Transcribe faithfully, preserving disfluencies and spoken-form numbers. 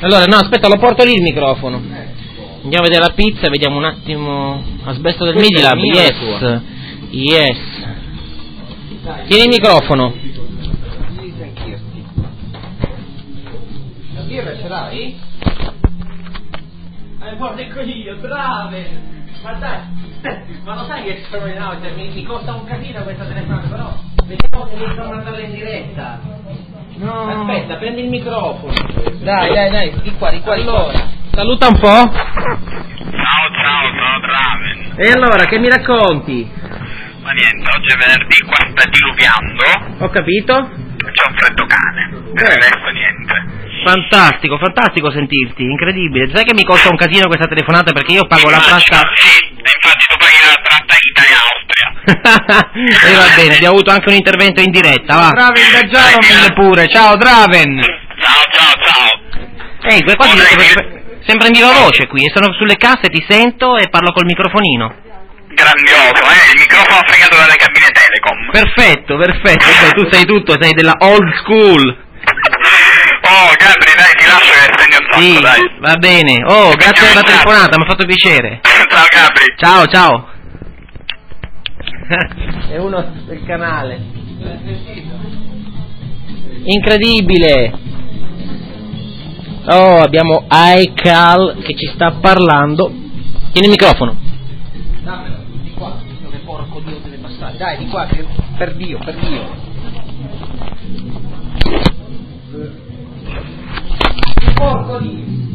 Allora, no, aspetta, lo porto lì il microfono. Andiamo a vedere la pizza, vediamo un attimo. Asbesto del Midilab, yes. Yes. Tieni il microfono. La birra ce l'hai? Eh, guarda io, brave! Ma dai, ma lo sai che sono in auto, mi, mi costa un casino questa telefonata, però vediamo se riesco a mandarla in diretta. No. Aspetta, prendi il microfono. Dai, dai, dai, di qua, di qua, allora. Di qua. Saluta un po'. Ciao, ciao, sono Draven. E allora, che mi racconti? Ma niente, oggi è venerdì, qua sta diluviando. Ho capito. C'è un freddo cane, per il resto niente. Fantastico, fantastico sentirti, incredibile. Sai che mi costa un casino questa telefonata perché io pago la tratta... Sì, infatti tu paghi la tratta Italia-Austria. E va bene, abbiamo avuto anche un intervento in diretta, va. Draven da Giaro, mille pure. Ciao Draven. Ciao, ciao, ciao. Ehi, qua ti sembra in viva voce qui, sono sulle casse, ti sento e parlo col microfonino. Grandioso, eh, il microfono fregato dalle cabine Telecom. Perfetto, perfetto, beh, tu sai tutto, sei della old school. Oh, Gabri, dai, ti lascio che stendi un sacco, Sì, dai. va bene. Oh, grazie per la telefonata, mi ha fatto piacere. Ciao, Gabri. Ciao, ciao. È uno del canale. Incredibile. Oh, abbiamo iCal che ci sta parlando. Tieni il microfono. Dammelo, di qua, dove porco Dio deve passare. Dai, di qua, che, per Dio, per Dio. Porco Dio.